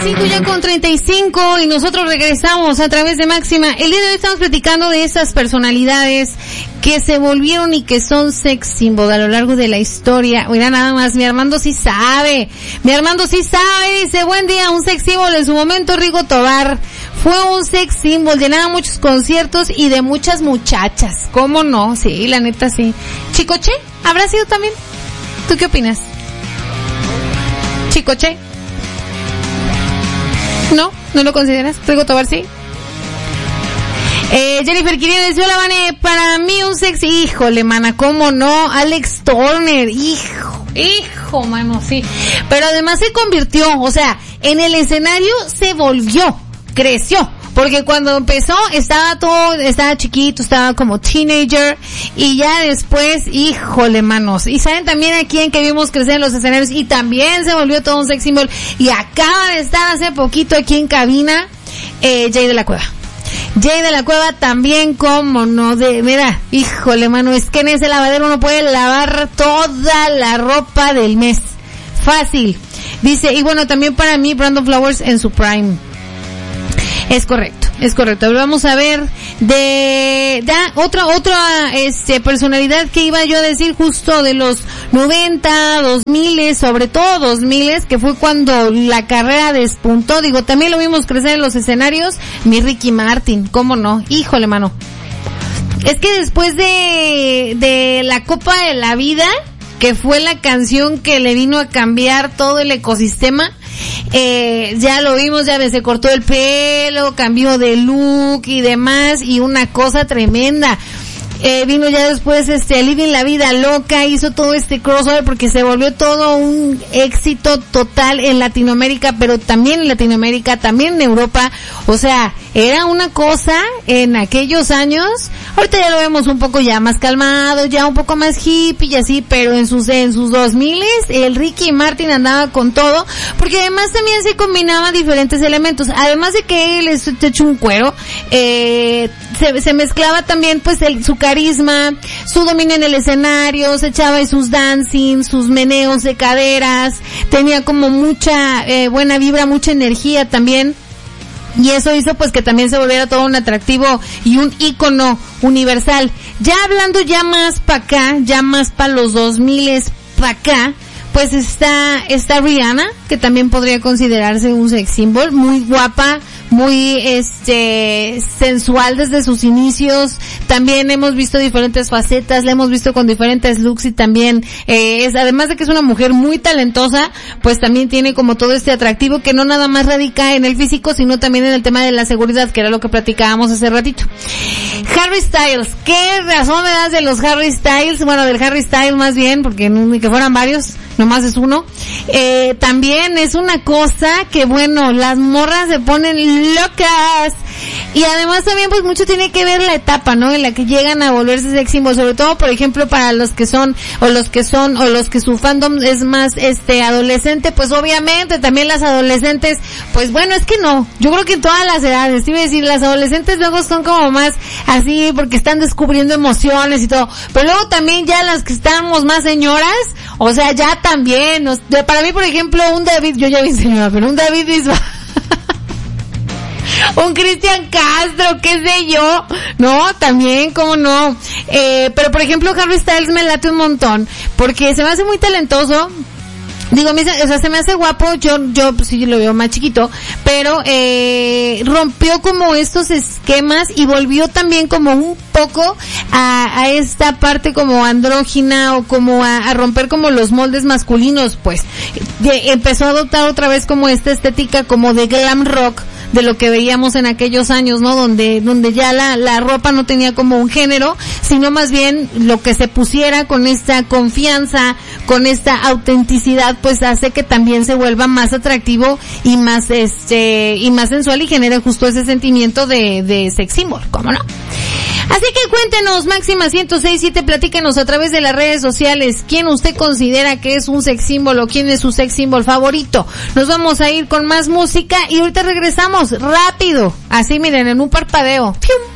5 ya con 35 y nosotros regresamos a través de Máxima. El día de hoy estamos platicando de esas personalidades que se volvieron y que son sex symbol a lo largo de la historia. Mira nada más, mi Armando sí sabe, dice, buen día, un sex symbol en su momento, Rigo Tobar. Fue un sex symbol, llenaba muchos conciertos y de muchas muchachas. ¿Cómo no? Sí, la neta sí. Chicoche, ¿habrá sido también? ¿Tú qué opinas? Chicoche. ¿No lo consideras? Rigo Tobar, sí. Jennifer Quirino dice, hola, Vane, para mí un sex, híjole, mana, ¿cómo no? Alex Turner, hijo, mano, sí. Pero además se convirtió, o sea, en el escenario se volvió, creció. Porque cuando empezó estaba chiquito, estaba como teenager, y ya después, híjole, manos. Y saben también a quién que vimos crecer en los escenarios, y también se volvió todo un sex symbol, y acaba de estar hace poquito aquí en cabina, Jay de la Cueva. Jay de la Cueva también, como no, mira, híjole, mano, es que en ese lavadero uno puede lavar toda la ropa del mes. Fácil. Dice, y bueno, también para mí, Brandon Flowers en su prime. Es correcto. Vamos a ver otra personalidad que iba yo a decir justo de los 90, 2000, sobre todo 2000, que fue cuando la carrera despuntó. Digo, también lo vimos crecer en los escenarios, mi Ricky Martin, ¿cómo no? Híjole, mano. Es que después de la Copa de la Vida, que fue la canción que le vino a cambiar todo el ecosistema, ya lo vimos, ya se cortó el pelo, cambió de look y demás, y una cosa tremenda. Vino ya después Living la Vida Loca, hizo todo este crossover porque se volvió todo un éxito total en Latinoamérica, pero también en Latinoamérica, también en Europa. O sea, era una cosa en aquellos años. Ahorita ya lo vemos un poco ya más calmado, ya un poco más hippie y así, pero en sus 2000s el Ricky Martin andaba con todo, porque además también se combinaba diferentes elementos. Además de que él es hecho un cuero, se mezclaba también pues su carisma, su dominio en el escenario, se echaba ahí sus dancing, sus meneos de caderas, tenía como mucha buena vibra, mucha energía también. Y eso hizo pues que también se volviera todo un atractivo y un ícono universal. Ya hablando ya más para acá, ya más para los 2000 para acá, pues está Rihanna, que también podría considerarse un sex symbol, muy guapa, muy sensual desde sus inicios. También hemos visto diferentes facetas, la hemos visto con diferentes looks, y también además de que es una mujer muy talentosa, pues también tiene como todo este atractivo que no nada más radica en el físico, sino también en el tema de la seguridad, que era lo que platicábamos hace ratito. Harry Styles, ¿qué razón me das de los Harry Styles? Bueno, del Harry Styles más bien, porque ni que fueran varios, nomás es uno. También es una cosa que, bueno, las morras se ponen locas. Y además también pues mucho tiene que ver la etapa, ¿no? En la que llegan a volverse sex symbol, sobre todo por ejemplo para los que su fandom es más adolescente, pues obviamente también las adolescentes, pues bueno, es que no, yo creo que en todas las edades, te iba a decir, las adolescentes luego son como más así porque están descubriendo emociones y todo, pero luego también ya las que estamos más señoras, o sea, ya también, para mí por ejemplo un David, yo ya vi señora, pero un David Bisbal, un Cristian Castro, qué sé yo, no, también, cómo no, pero por ejemplo Harry Styles me late un montón, porque se me hace muy talentoso. Digo, o sea, se me hace guapo, yo pues sí lo veo más chiquito, pero rompió como estos esquemas y volvió también como un poco a esta parte como andrógina, o como a romper como los moldes masculinos, pues. Empezó a adoptar otra vez como esta estética como de glam rock, de lo que veíamos en aquellos años, ¿no? Donde ya la ropa no tenía como un género, sino más bien lo que se pusiera con esta confianza, con esta autenticidad, pues hace que también se vuelva más atractivo y más sensual, y genere justo ese sentimiento de sex symbol, ¿cómo no? Así que cuéntenos, Máxima 106.7, platíquenos a través de las redes sociales, ¿quién usted considera que es un sex symbol o quién es su sex symbol favorito? Nos vamos a ir con más música y ahorita regresamos rápido, así miren, en un parpadeo. ¡Pium!